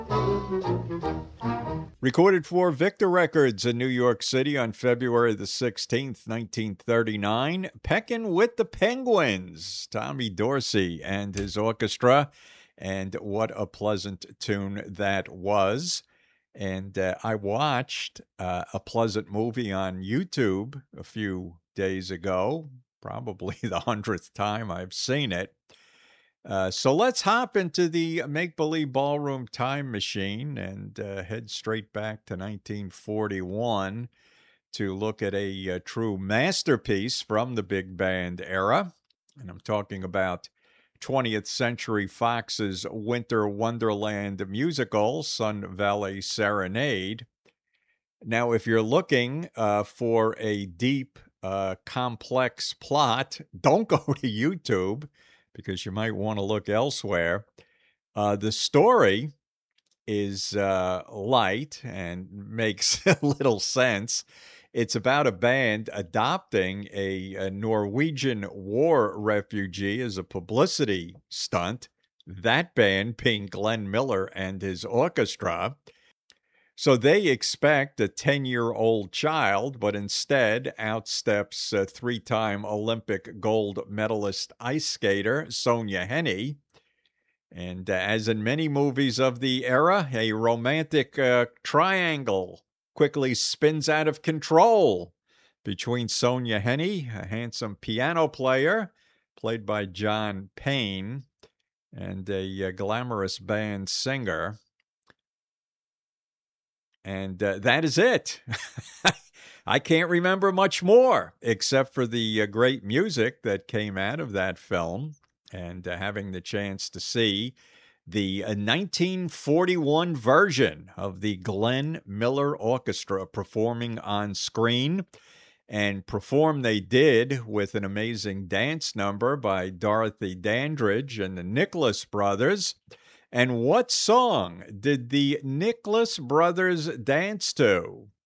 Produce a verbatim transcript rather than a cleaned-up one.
Recorded for Victor Records in New York City on February the sixteenth, nineteen thirty-nine, Peckin' with the Penguins, Tommy Dorsey and his orchestra, and what a pleasant tune that was. And uh, I watched uh, a pleasant movie on YouTube a few days ago, probably the hundredth time I've seen it. Uh, so let's hop into the make-believe ballroom time machine and uh, head straight back to nineteen forty-one to look at a, a true masterpiece from the big band era. And I'm talking about twentieth Century Fox's Winter Wonderland musical, Sun Valley Serenade. Now, if you're looking uh, for a deep, uh, complex plot, don't go to YouTube, because you might want to look elsewhere. Uh, the story is uh, light and makes little sense. It's about a band adopting a, a Norwegian war refugee as a publicity stunt, that band being Glenn Miller and his orchestra. So they expect a ten-year-old child, but instead outsteps a three-time Olympic gold medalist ice skater Sonja Henie. And uh, as in many movies of the era, a romantic uh, triangle quickly spins out of control between Sonja Henie, a handsome piano player, played by John Payne, and a, a glamorous band singer. And uh, that is it. I can't remember much more, except for the uh, great music that came out of that film, and uh, having the chance to see the uh, nineteen forty-one version of the Glenn Miller Orchestra performing on screen. And perform they did with an amazing dance number by Dorothy Dandridge and the Nicholas Brothers. And what song did the Nicholas Brothers dance to?